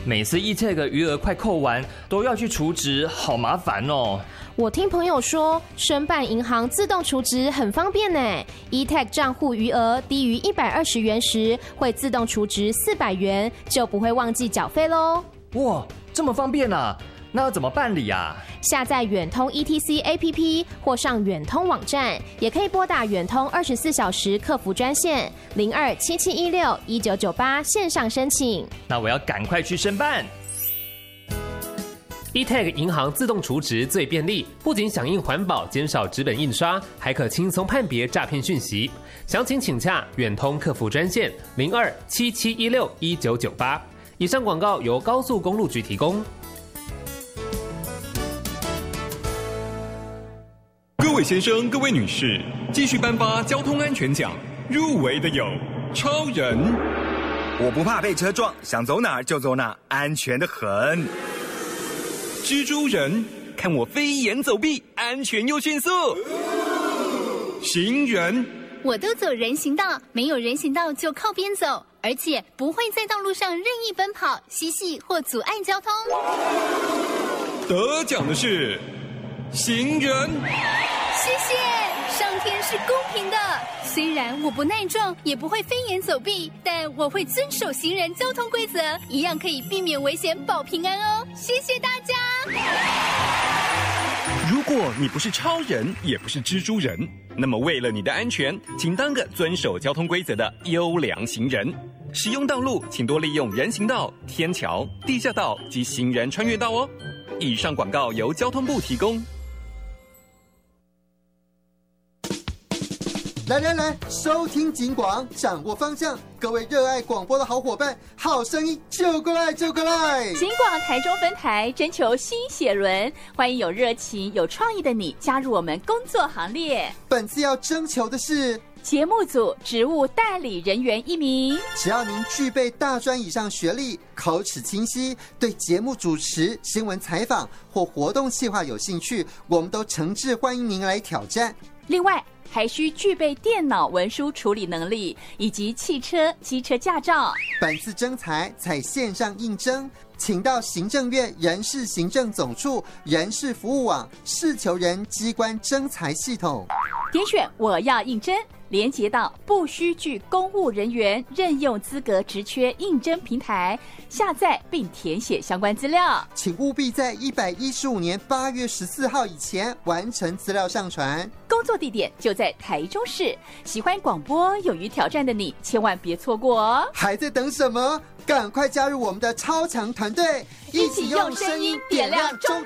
每次 eTag 余额快扣完，都要去储值，好麻烦哦。 我听朋友说，申办银行自动储值很方便呢。eTag 账户余额低于120元时，会自动储值400元，就不会忘记缴费咯。 哇，这么方便啊！那要怎么办理啊？ 下载远通 ETC APP 或上远通网站，也可以拨打远通24小时客服专线0277161998线上申请。 那我要赶快去申办。 eTag 银行自动储值最便利，不仅响应环保，减少纸本印刷，还可轻松判别诈骗讯息。详情请洽远通客服专线0277161998。以上广告由高速公路局提供。 各位先生、各位女士，继续颁发交通安全奖，入围的有超人， 我不怕被车撞，想走哪儿就走哪儿，安全的很。 蜘蛛人，看我飞檐走壁，安全又迅速。行人， 我都走人行道，没有人行道就靠边走，而且不会在道路上任意奔跑、嬉戏或阻碍交通。 得奖的是行人。 谢谢，上天是公平的。虽然我不耐撞，也不会飞檐走壁，但我会遵守行人交通规则，一样可以避免危险，保平安哦。谢谢大家。 如果你不是超人，也不是蜘蛛人，那么为了你的安全，请当个遵守交通规则的优良行人。使用道路请多利用人行道、天桥、地下道及行人穿越道哦。以上广告由交通部提供。 来，收听警广，掌握方向。各位热爱广播的好伙伴，好声音就过来！警广台中分台征求新血轮，欢迎有热情、有创意的你加入我们工作行列。 本次要征求的是节目组职务代理人员1名， 只要您具备大专以上学历，口齿清晰，对节目主持、新闻采访或活动企划有兴趣，我们都诚挚欢迎您来挑战。 另外还需具备电脑文书处理能力以及汽车、机车驾照。 本次征才采线上应征，请到行政院人事行政总处人事服务网事求人机关征才系统， 点选我要应征，连结到不需具公务人员任用资格职缺应征平台，下载并填写相关资料。 请务必在115年8月14号以前完成资料上传。 工作地点就在台中市。喜欢广播、勇于挑战的你，千万别错过哦！ 还在等什么？赶快加入我们的超强团队，一起用声音点亮中